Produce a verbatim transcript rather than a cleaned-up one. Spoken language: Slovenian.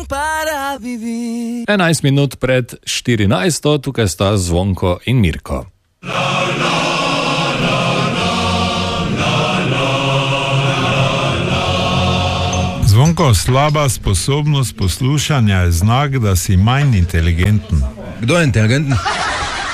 enajst minut pred štirinajsto, tukaj sta Zvonko in Mirko. Zvonko, slaba sposobnost poslušanja je znak, da si manj inteligenten. Kdo je inteligenten?